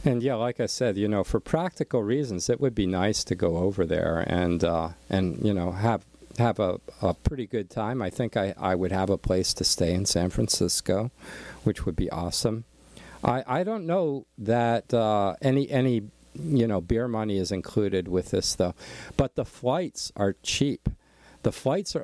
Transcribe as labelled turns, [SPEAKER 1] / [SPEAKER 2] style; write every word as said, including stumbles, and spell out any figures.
[SPEAKER 1] And yeah, like I said, you know, for practical reasons, it would be nice to go over there and uh, and you know have have a, a pretty good time. I think I, I would have a place to stay in San Francisco, which would be awesome. I, I don't know that uh, any any you know beer money is included with this though, but the flights are cheap. The flights are